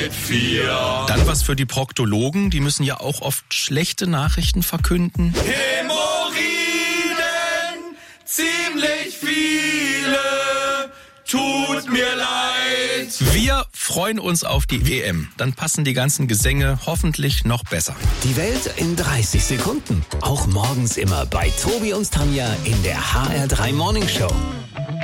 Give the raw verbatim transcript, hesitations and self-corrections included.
mit vier. Dann was für die Proktologen, die müssen ja auch oft schlechte Nachrichten verkünden. Hämorrhoiden, ziemlich viele, tut mir leid. Wir freuen uns auf die W M. Dann passen die ganzen Gesänge hoffentlich noch besser. Die Welt in dreißig Sekunden. Auch morgens immer bei Tobi und Tanja in der H R drei Morning Show.